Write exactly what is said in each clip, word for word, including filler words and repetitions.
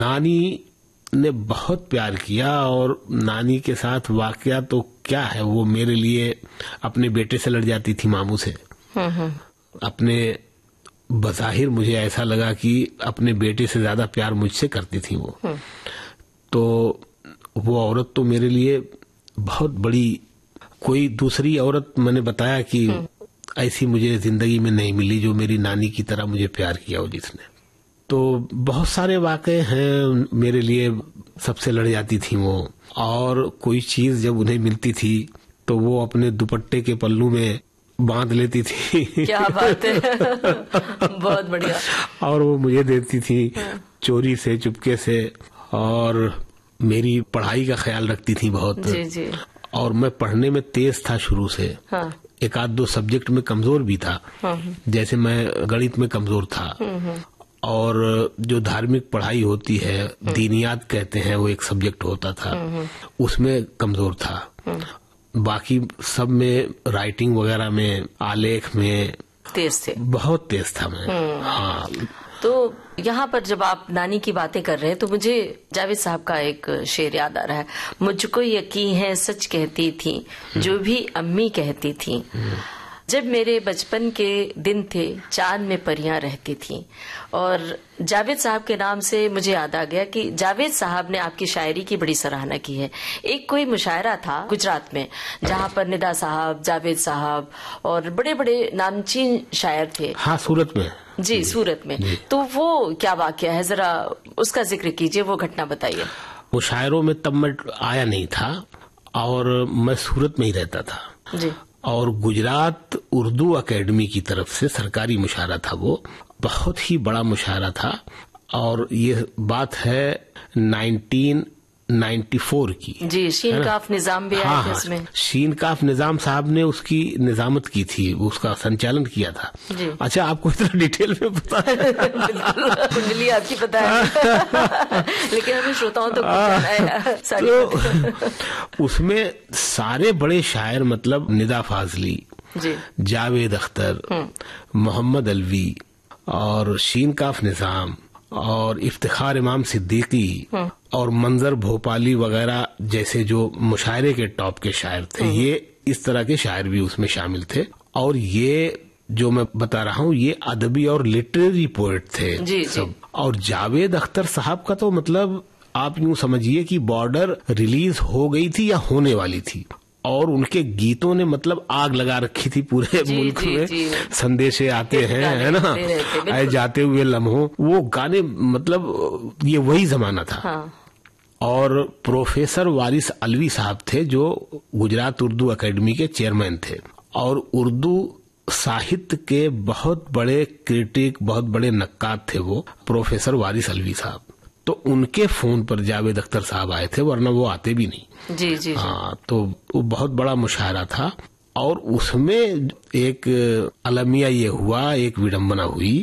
नानी ने बहुत प्यार किया और नानी के साथ वाकया तो क्या है, वो मेरे लिए अपने बेटे से लड़ जाती थी मामू से। अपने बज़ाहिर मुझे ऐसा लगा कि अपने बेटे से ज्यादा प्यार मुझसे करती थी वो। तो वो औरत तो मेरे लिए बहुत बड़ी, कोई दूसरी औरत मैंने बताया कि ऐसी मुझे जिंदगी में नहीं मिली जो मेरी नानी की तरह मुझे प्यार किया हो जिसने। तो बहुत सारे वाकये हैं मेरे लिए, सबसे लड़ जाती थी वो। और कोई चीज जब उन्हें मिलती थी तो वो अपने दुपट्टे के पल्लू में बांध लेती थी। क्या बात है। बहुत बढ़िया। और वो मुझे देती थी चोरी से, चुपके से। और मेरी पढ़ाई का ख्याल रखती थी बहुत। जी जी। और मैं पढ़ने में तेज था शुरू से। हाँ। एक आध दो सब्जेक्ट में कमजोर भी था। हाँ। जैसे मैं गणित में कमजोर था। और जो धार्मिक पढ़ाई होती है, दीनियात कहते हैं, वो एक सब्जेक्ट होता था, उसमें कमजोर था। बाकी सब में, राइटिंग वगैरह में, आलेख में तेज थे। बहुत तेज था मैं। हाँ। तो यहाँ पर जब आप नानी की बातें कर रहे हैं तो मुझे जावेद साहब का एक शेर याद आ रहा है। मुझको यकीन है सच कहती थी जो भी अम्मी कहती थी, जब मेरे बचपन के दिन थे चांद में परियां रहती थीं। और जावेद साहब के नाम से मुझे याद आ गया कि जावेद साहब ने आपकी शायरी की बड़ी सराहना की है। एक कोई मुशायरा था गुजरात में जहां पर निदा साहब, जावेद साहब और बड़े बड़े नामचीन शायर थे। हाँ, सूरत में। जी, जी सूरत में। जी। तो वो क्या वाकया है, जरा उसका जिक्र कीजिए, वो घटना बताइए। मुशायरों में तब मैं आया नहीं था और मैं सूरत में ही रहता था। जी। और गुजरात उर्दू एकेडमी की तरफ से सरकारी मुशायरा था, वो बहुत ही बड़ा मुशायरा था। और ये बात है नाइनटीन नाइन्टी फोर की। जी, शीन काफ निजाम भी आया था इसमें। शीन काफ निजाम साहब ने उसकी निजामत की थी, उसका संचालन किया था। जी। अच्छा, आपको इतना डिटेल में पता है? कुंडली आपकी पता है। लेकिन हमें श्रोताओं तो सारी तो उसमें सारे बड़े शायर, मतलब निदा फाजली, जावेद अख्तर, मोहम्मद अलवी और शीन काफ निजाम और इफ्तिखार इमाम सिद्दीकी और मंजर भोपाली वगैरह जैसे जो मुशायरे के टॉप के शायर थे, ये इस तरह के शायर भी उसमें शामिल थे। और ये जो मैं बता रहा हूँ ये अदबी और लिटरेरी पोएट थे। जी, सब। जी। और जावेद अख्तर साहब का तो मतलब आप यूं समझिए कि बॉर्डर रिलीज हो गई थी या होने वाली थी, और उनके गीतों ने मतलब आग लगा रखी थी पूरे जी, मुल्क जी, में। जी। संदेशे आते हैं, है ना, आए जाते हुए लम्हों, वो गाने, मतलब ये वही जमाना था। हाँ। और प्रोफेसर वारिस अलवी साहब थे जो गुजरात उर्दू एकेडमी के चेयरमैन थे और उर्दू साहित्य के बहुत बड़े क्रिटिक, बहुत बड़े नक्काद थे वो प्रोफेसर वारिस अलवी साहब। तो उनके फोन पर जावेद अख्तर साहब आए थे, वरना वो आते भी नहीं। जी जी। हाँ, तो वो बहुत बड़ा मुशायरा था और उसमें एक अलमिया ये हुआ, एक विडंबना हुई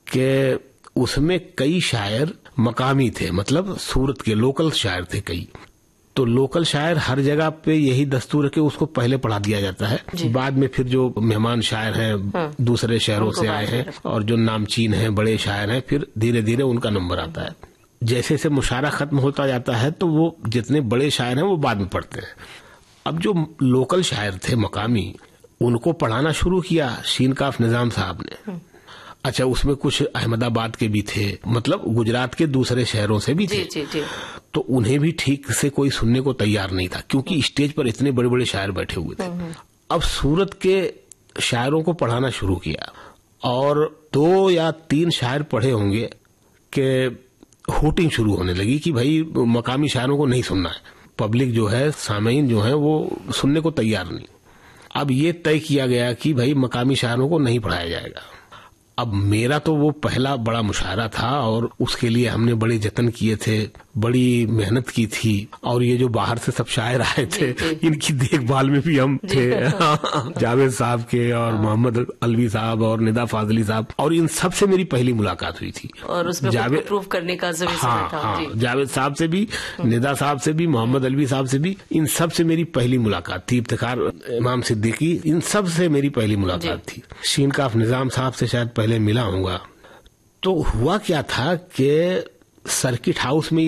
कि उसमें कई शायर मकामी थे, मतलब सूरत के लोकल शायर थे कई। तो लोकल शायर हर जगह पे यही दस्तूर है कि उसको पहले पढ़ा दिया जाता है, बाद में फिर जो मेहमान शायर हैं, हाँ। दूसरे शहरों से आए हैं और जो नामचीन हैं, बड़े शायर हैं, फिर धीरे धीरे उनका नंबर आता है। जैसे जैसे मुशायरा खत्म होता जाता है तो वो जितने बड़े शायर हैं वो बाद में पढ़ते हैं। अब जो लोकल शायर थे मकामी, उनको पढ़ाना शुरू किया शीन काफ निजाम साहब ने। अच्छा, उसमें कुछ अहमदाबाद के भी थे, मतलब गुजरात के दूसरे शहरों से भी थे। जी, जी। तो उन्हें भी ठीक से कोई सुनने को तैयार नहीं था क्योंकि स्टेज पर इतने बड़े बड़े शायर बैठे हुए थे। अब सूरत के शायरों को पढ़ाना शुरू किया और दो या तीन शायर पढ़े होंगे कि होटिंग शुरू होने लगी कि भाई मकामी शायरों को नहीं सुनना है। पब्लिक जो है, सामीन जो है, वो सुनने को तैयार नहीं। अब ये तय किया गया कि भाई मकामी शायरों को नहीं पढ़ाया जाएगा। अब मेरा तो वो पहला बड़ा मुशायरा था और उसके लिए हमने बड़े जतन किए थे, बड़ी मेहनत की थी। और ये जो बाहर से सब शायर आए थे, इनकी देखभाल में भी हम थे। जावेद साहब के और मोहम्मद अलवी साहब और निदा फाजली साहब, और इन सब से मेरी पहली मुलाकात हुई थी। और उसमें जावेद प्रूव करने का जरूरी हाँ, था। हाँ, जावेद साहब से भी, निदा साहब से भी, मोहम्मद अलवी साहब से भी, इन सब से मेरी पहली मुलाकात थी। इफ्तिखार इमाम सिद्दीकी, इन सब से मेरी पहली मुलाकात थी। शीन काफ निजाम साहब से शायद पहले मिला हूँगा। तो हुआ क्या था कि सर्किट हाउस में